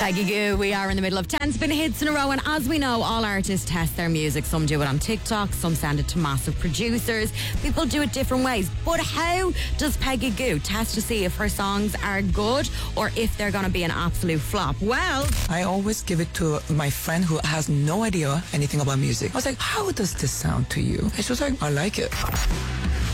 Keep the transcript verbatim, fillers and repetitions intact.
Peggy Goo, we are in the middle of ten spin hits in a row, and as we know, all artists test their music. Some do it on TikTok, some send it to massive producers. People do it different ways. But how does Peggy Goo test to see if her songs are good or if they're going to be an absolute flop? Well, I always give it to my friend who has no idea anything about music. I was like, how does this sound to you? And she was like, I like it.